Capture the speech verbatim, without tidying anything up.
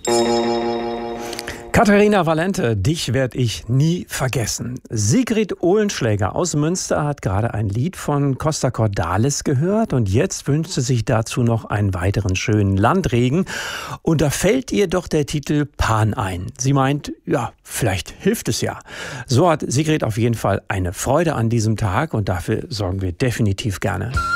Katharina Valente, dich werde ich nie vergessen. Sigrid Oehlenschläger aus Münster hat gerade ein Lied von Costa Cordalis gehört und jetzt wünscht sie sich dazu noch einen weiteren schönen Landregen. Und da fällt ihr doch der Titel Pan ein. Sie meint, ja, vielleicht hilft es ja. So hat Sigrid auf jeden Fall eine Freude an diesem Tag und dafür sorgen wir definitiv gerne.